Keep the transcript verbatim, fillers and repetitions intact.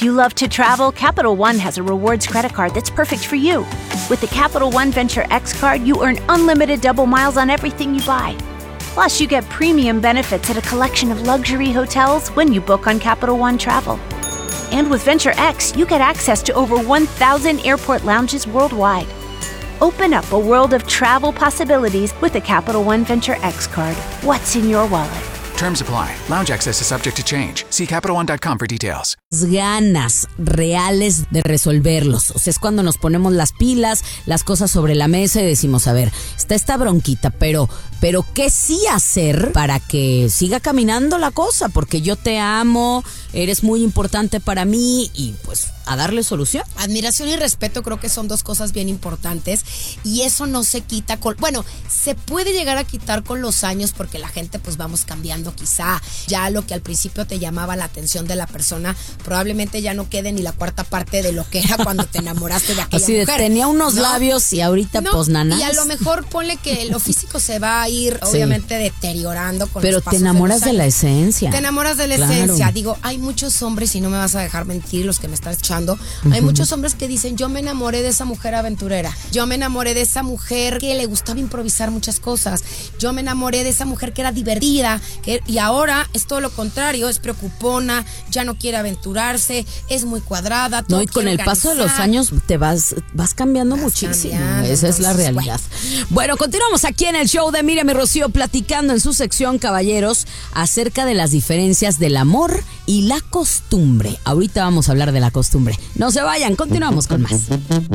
If you love to travel, Capital One has a rewards credit card that's perfect for you. With the Capital One Venture X card, you earn unlimited double miles on everything you buy. Plus, you get premium benefits at a collection of luxury hotels when you book on Capital One Travel. And with Venture X, you get access to over one thousand airport lounges worldwide. Open up a world of travel possibilities with the Capital One Venture X card. What's in your wallet? Terms apply. Lounge access is subject to change. See Capital One dot com for details. Ganas reales de resolverlos. O sea, es cuando nos ponemos las pilas, las cosas sobre la mesa y decimos, a ver, está esta bronquita, pero, pero ¿qué sí hacer para que siga caminando la cosa? Porque yo te amo, eres muy importante para mí y pues a darle solución. Admiración y respeto creo que son dos cosas bien importantes y eso no se quita con... Bueno, se puede llegar a quitar con los años porque la gente pues vamos cambiando quizá. Ya lo que al principio te llamaba la atención de la persona probablemente ya no quede ni la cuarta parte de lo que era cuando te enamoraste de aquella Así de, mujer. tenía unos ¿no? labios y ahorita no, pues nanás. Y a lo mejor ponle que lo físico se va a ir sí. obviamente deteriorando con Pero los pasos te enamoras de, de la esencia. Te enamoras de la claro. esencia. Digo, hay muchos hombres, y no me vas a dejar mentir los que me están escuchando, uh-huh. hay muchos hombres que dicen, yo me enamoré de esa mujer aventurera, yo me enamoré de esa mujer que le gustaba improvisar muchas cosas, yo me enamoré de esa mujer que era divertida, que, y ahora es todo lo contrario, es preocupona, ya no quiere aventurarse, es muy cuadrada. No, y con el paso de los años te vas, vas cambiando vas muchísimo. Cambiando, Esa entonces, es la realidad. Bueno. bueno, continuamos aquí en el show de Miriam y Rocío platicando en su sección, caballeros, acerca de las diferencias del amor y la costumbre. Ahorita vamos a hablar de la costumbre. No se vayan, continuamos con más.